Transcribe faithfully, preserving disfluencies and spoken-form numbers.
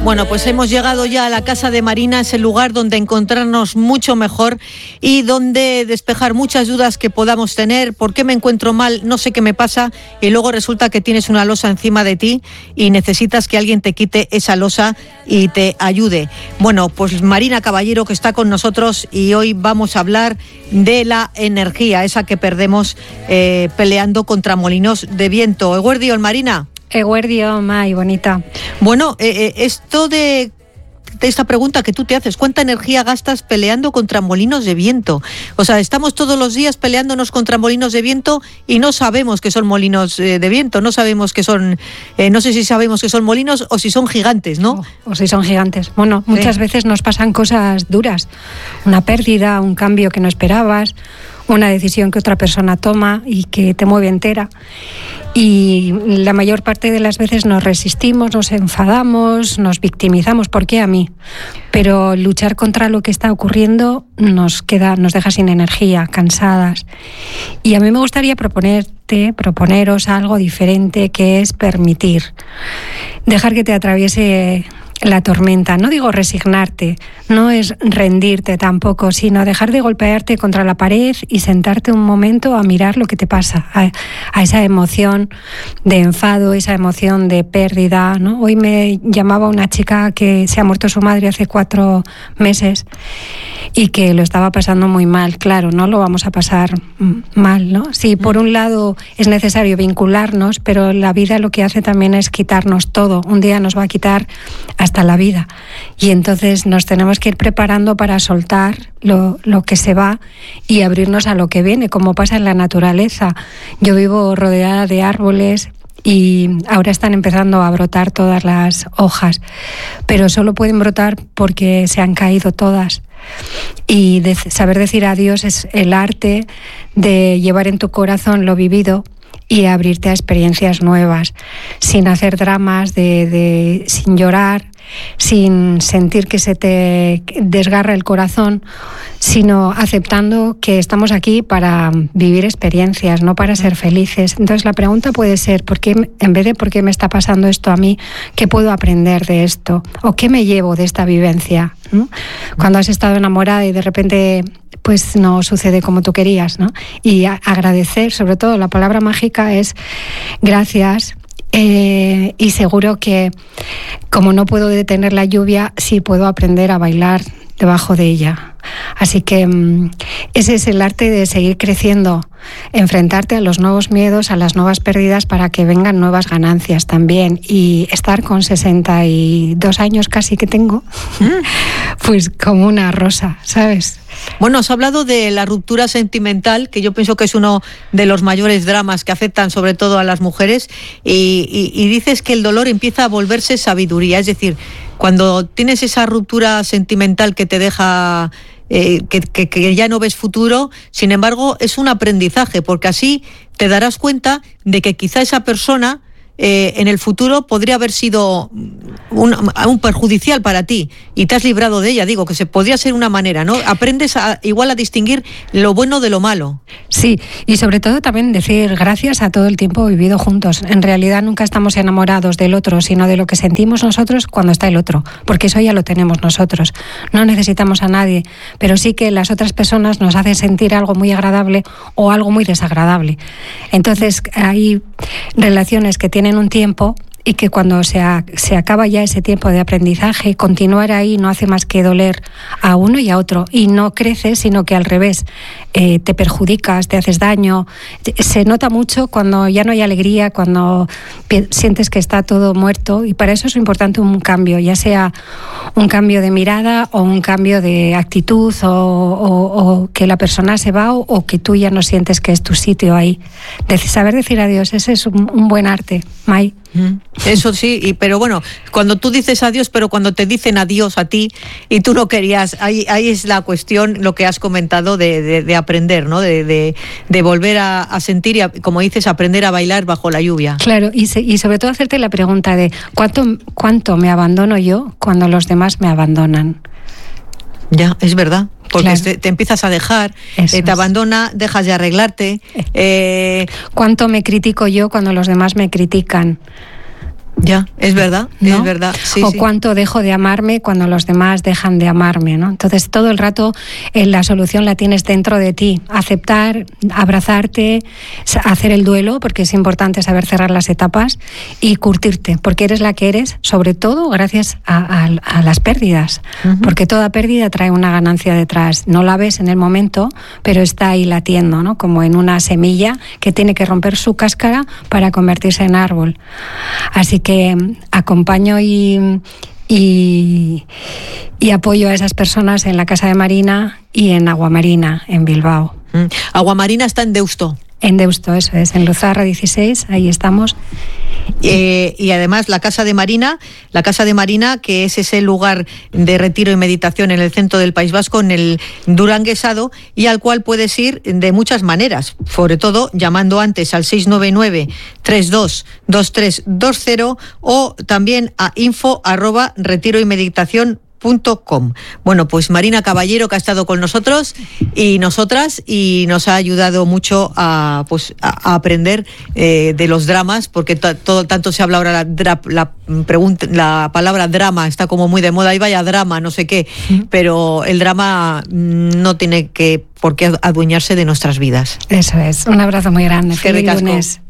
Bueno, pues hemos llegado ya a la casa de Marina, es el lugar donde encontrarnos mucho mejor y donde despejar muchas dudas que podamos tener. ¿Por qué me encuentro mal? No sé qué me pasa. Y luego resulta que tienes una losa encima de ti y necesitas que alguien te quite esa losa y te ayude. Bueno, pues Marina Caballero, que está con nosotros, y hoy vamos a hablar de la energía, esa que perdemos eh, peleando contra molinos de viento. Eguerdio, Marina. Eguerdio, May, bonita. Bueno, eh, eh, esto de, de esta pregunta que tú te haces, ¿cuánta energía gastas peleando contra molinos de viento? O sea, estamos todos los días peleándonos contra molinos de viento y no sabemos que son molinos eh, de viento, no sabemos que son, eh, no sé si sabemos que son molinos o si son gigantes, ¿no? O, o si son gigantes. Bueno, muchas sí. veces nos pasan cosas duras, una pérdida, un cambio que no esperabas, una decisión que otra persona toma y que te mueve entera. Y la mayor parte de las veces nos resistimos, nos enfadamos, nos victimizamos. ¿Por qué a mí? Pero luchar contra lo que está ocurriendo nos queda, nos deja sin energía, cansadas. Y a mí me gustaría proponerte, proponeros algo diferente, que es permitir, dejar que te atraviese la tormenta. No digo resignarte, no es rendirte tampoco, sino dejar de golpearte contra la pared y sentarte un momento a mirar lo que te pasa, a, a esa emoción de enfado, esa emoción de pérdida, ¿no? Hoy me llamaba una chica que se ha muerto su madre hace cuatro meses y que lo estaba pasando muy mal. Claro, no lo vamos a pasar mal, ¿no? Sí, por un lado es necesario vincularnos, pero la vida lo que hace también es quitarnos todo. Un día nos va a quitar hasta la vida. Y entonces nos tenemos que ir preparando para soltar lo, lo que se va y abrirnos a lo que viene, como pasa en la naturaleza. Yo vivo rodeada de árboles y ahora están empezando a brotar todas las hojas, pero solo pueden brotar porque se han caído todas. Y de saber decir adiós es el arte de llevar en tu corazón lo vivido y abrirte a experiencias nuevas, sin hacer dramas, de, de, sin llorar, sin sentir que se te desgarra el corazón, sino aceptando que estamos aquí para vivir experiencias, no para ser felices. Entonces la pregunta puede ser, ¿por qué, en vez de por qué me está pasando esto a mí, qué puedo aprender de esto? ¿O qué me llevo de esta vivencia? ¿No? Cuando has estado enamorada y de repente pues no sucede como tú querías, ¿no? Y a- agradecer, sobre todo la palabra mágica es gracias. Eh, y seguro que como no puedo detener la lluvia, sí puedo aprender a bailar debajo de ella. Así que um, ese es el arte de seguir creciendo, enfrentarte a los nuevos miedos, a las nuevas pérdidas para que vengan nuevas ganancias también. Y estar con sesenta y dos años casi que tengo, pues como una rosa, ¿sabes? Bueno, has hablado de la ruptura sentimental, que yo pienso que es uno de los mayores dramas que afectan sobre todo a las mujeres, y, y, y dices que el dolor empieza a volverse sabiduría, es decir, cuando tienes esa ruptura sentimental que te deja, eh, que, que, que ya no ves futuro, sin embargo es un aprendizaje, porque así te darás cuenta de que quizá esa persona Eh, en el futuro podría haber sido un, un perjudicial para ti y te has librado de ella. Digo, que se podría ser una manera, ¿no? Aprendes a, igual a distinguir lo bueno de lo malo. Sí, y sobre todo también decir gracias a todo el tiempo vivido juntos. En realidad nunca estamos enamorados del otro, sino de lo que sentimos nosotros cuando está el otro, porque eso ya lo tenemos nosotros. No necesitamos a nadie, pero sí que las otras personas nos hacen sentir algo muy agradable o algo muy desagradable. Entonces hay relaciones que tienen un tiempo y que cuando se, a, se acaba ya ese tiempo de aprendizaje, continuar ahí no hace más que doler a uno y a otro. Y no creces, sino que al revés, eh, te perjudicas, te haces daño. Se nota mucho cuando ya no hay alegría, cuando sientes que está todo muerto. Y para eso es importante un cambio, ya sea un cambio de mirada o un cambio de actitud, o, o, o que la persona se va o, o que tú ya no sientes que es tu sitio ahí. De saber decir adiós, ese es un, un buen arte, May. Eso sí, y, pero bueno, cuando tú dices adiós, pero cuando te dicen adiós a ti y tú no querías, ahí, ahí es la cuestión, lo que has comentado de, de, de aprender, ¿no? De, de, de volver a, a sentir y, a, como dices, aprender a bailar bajo la lluvia. Claro, y, se, y sobre todo hacerte la pregunta de ¿cuánto, cuánto me abandono yo cuando los demás me abandonan? Ya, es verdad. Porque claro. te, te empiezas a dejar, eh, te es. abandona, dejas de arreglarte. Eh... ¿Cuánto me critico yo cuando los demás me critican? Ya, es verdad, ¿no? Es verdad. Sí, o sí. cuánto dejo de amarme cuando los demás dejan de amarme, ¿no? Entonces todo el rato eh, la solución la tienes dentro de ti. Aceptar, abrazarte, hacer el duelo, porque es importante saber cerrar las etapas, y curtirte, porque eres la que eres, sobre todo gracias a, a, a las pérdidas. Uh-huh. Porque toda pérdida trae una ganancia detrás. No la ves en el momento, pero está ahí latiendo, ¿no? Como en una semilla que tiene que romper su cáscara para convertirse en árbol. Así que que acompaño y, y, y apoyo a esas personas en la Casa de Marina y en Aguamarina, en Bilbao. Mm. Aguamarina está en Deusto. En Deusto, eso es, en Luzarra dieciséis, ahí estamos. Eh, y además la Casa de Marina, la Casa de Marina, que es ese lugar de retiro y meditación en el centro del País Vasco, en el Duranguesado, y al cual puedes ir de muchas maneras, sobre todo llamando antes al seis nueve nueve, tres dos dos tres dos cero o también a info arroba retiro y meditación punto com. Bueno, pues Marina Caballero, que ha estado con nosotros y nosotras, y nos ha ayudado mucho a, pues, a, a aprender eh, de los dramas, porque t- todo tanto se habla ahora, la, dra- la, pregunta, la palabra drama está como muy de moda, y vaya drama, no sé qué, uh-huh. pero el drama no tiene que por qué adueñarse de nuestras vidas. Eso es, un abrazo muy grande. Feliz lunes.